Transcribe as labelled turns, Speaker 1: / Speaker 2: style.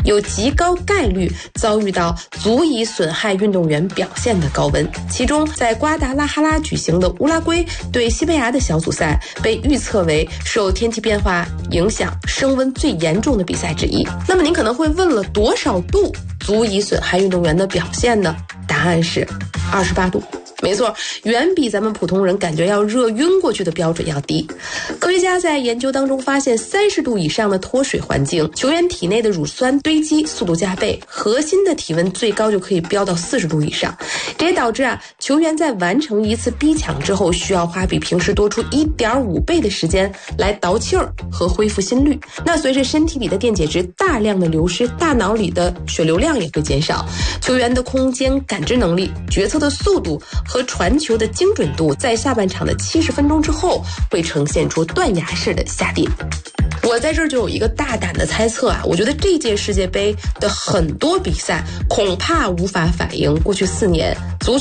Speaker 1: 有极高概率遭遇到足以损害运动员表现的高温。其中，在瓜达拉哈拉举行的乌拉圭对西班牙的小组赛被预测为受天气变化影响升温最严重的比赛之一。那么您可能会问了，多少度足以损害运动员的表现呢？答案是28度。没错，远比咱们普通人感觉要热晕过去的标准要低。科学家在研究当中发现，30度以上的脱水环境，球员体内的乳酸堆积速度加倍，核心的体温最高就可以飙到40度以上。这也导致球员在完成一次逼抢之后，需要花比平时多出1.5倍的时间来倒气儿和恢复心率。那随着身体里的电解质大量的流失，大脑里的血流量也会减少，球员的空间感知能力、决策的速度和传球的精准度在下半场的70分钟之后会呈现出断崖式的下跌。我在这儿就有一个大胆的猜测我觉得这届世界杯的很多比赛恐怕无法反映过去4年足